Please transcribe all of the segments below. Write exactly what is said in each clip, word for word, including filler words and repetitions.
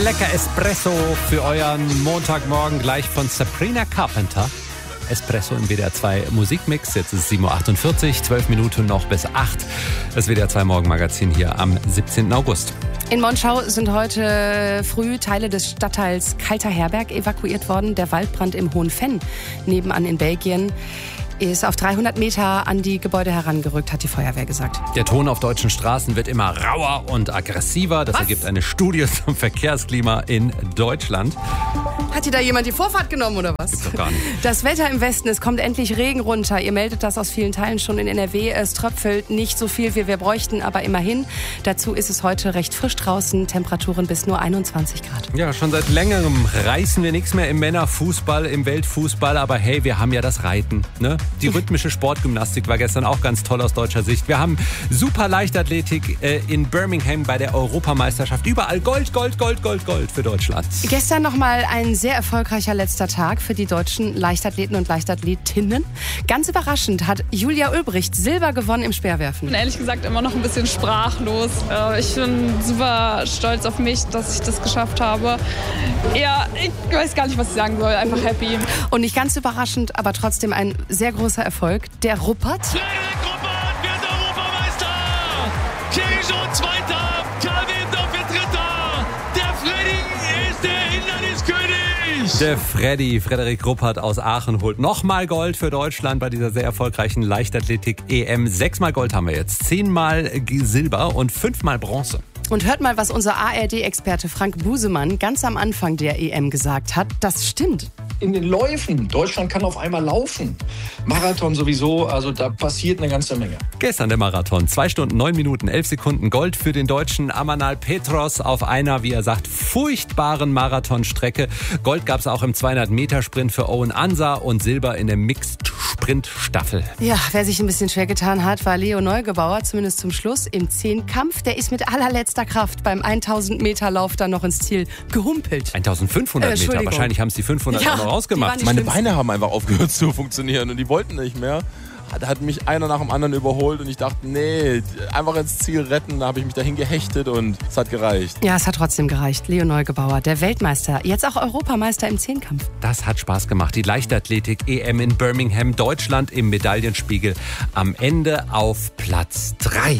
lecker Espresso für euren Montagmorgen gleich von Sabrina Carpenter. Espresso im W D R zwei Musikmix. Jetzt ist es sieben Uhr achtundvierzig, zwölf Minuten noch bis acht. Das W D R zwei Morgenmagazin hier am siebzehnten August. In Monschau sind heute früh Teile des Stadtteils Kalter Herberg evakuiert worden. Der Waldbrand im Hohen Venn nebenan in Belgien ist auf dreihundert Meter an die Gebäude herangerückt, hat die Feuerwehr gesagt. Der Ton auf deutschen Straßen wird immer rauer und aggressiver. Das Was? ergibt eine Studie zum Verkehrsklima in Deutschland. Hat dir da jemand die Vorfahrt genommen oder was? Gibt's doch gar nicht. Das Wetter im Westen, es kommt endlich Regen runter. Ihr meldet das aus vielen Teilen schon in N R W. Es tröpfelt nicht so viel, wie wir bräuchten, aber immerhin. Dazu ist es heute recht frisch draußen. Temperaturen bis nur einundzwanzig Grad. Ja, schon seit längerem reißen wir nichts mehr im Männerfußball, im Weltfußball. Aber hey, wir haben ja das Reiten, ne? Die rhythmische Sportgymnastik war gestern auch ganz toll aus deutscher Sicht. Wir haben super Leichtathletik äh, in Birmingham bei der Europameisterschaft. Überall Gold, Gold, Gold, Gold, Gold für Deutschland. Gestern nochmal ein sehr erfolgreicher letzter Tag für die deutschen Leichtathleten und Leichtathletinnen. Ganz überraschend hat Julia Ulbricht Silber gewonnen im Speerwerfen. Ich bin ehrlich gesagt immer noch ein bisschen sprachlos. Ich bin super stolz auf mich, dass ich das geschafft habe. Ja, ich weiß gar nicht, was ich sagen soll. Einfach happy. Und nicht ganz überraschend, aber trotzdem ein sehr großer Erfolg. Der Ruppert. Frederik Ruppert wird Europameister! Thierry Jean Zweiter, Karl Wendorf wird Dritter! Der Freddy ist der Hinderniskönig! Der Freddy, Frederik Ruppert aus Aachen, holt nochmal Gold für Deutschland bei dieser sehr erfolgreichen Leichtathletik-E M. Sechsmal Gold haben wir jetzt, zehnmal Silber und fünfmal Bronze. Und hört mal, was unser A R D-Experte Frank Busemann ganz am Anfang der E M gesagt hat. Das stimmt. In den Läufen. Deutschland kann auf einmal laufen. Marathon sowieso, also da passiert eine ganze Menge. Gestern der Marathon. Zwei Stunden, neun Minuten, elf Sekunden Gold für den Deutschen Amanal Petros auf einer, wie er sagt, furchtbaren Marathonstrecke. Gold gab es auch im zweihundert Meter Sprint für Owen Ansa und Silber in der Mixed-Sprint-Staffel. Ja, wer sich ein bisschen schwer getan hat, war Leo Neugebauer, zumindest zum Schluss im Zehnkampf. Der ist mit allerletzter Kraft beim tausend Meter Lauf dann noch ins Ziel gehumpelt. eintausendfünfhundert Meter, wahrscheinlich haben es die fünfhundert Ja, auch noch ausgemacht. Meine Beine haben einfach aufgehört zu funktionieren und die wollten nicht mehr. Da hat mich einer nach dem anderen überholt und ich dachte, nee, einfach ins Ziel retten. Da habe ich mich dahin gehechtet und es hat gereicht. Ja, es hat trotzdem gereicht. Leo Neugebauer, der Weltmeister, jetzt auch Europameister im Zehnkampf. Das hat Spaß gemacht. Die Leichtathletik-E M in Birmingham, Deutschland im Medaillenspiegel am Ende auf Platz drei.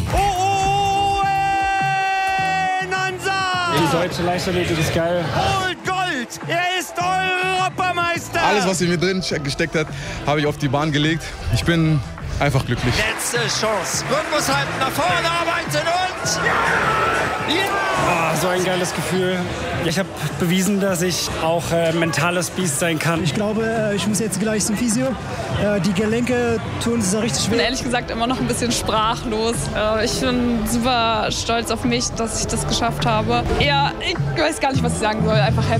Die deutsche Leichtathletik ist geil. Holt Gold! Er ist Europameister! Alles, was in mir drin gesteckt hat, habe ich auf die Bahn gelegt. Ich bin einfach glücklich. Letzte Chance. Rhythmus halten, nach vorne arbeiten und... Ja! Oh, so ein geiles Gefühl. Ich habe bewiesen, dass ich auch äh, mentales Biest sein kann. Ich glaube, ich muss jetzt gleich zum Physio. Die Gelenke tun es richtig Ich bin schwer. ehrlich gesagt immer noch ein bisschen sprachlos. Ich bin super stolz auf mich, dass ich das geschafft habe. Ja, ich weiß gar nicht, was ich sagen soll. Einfach happy.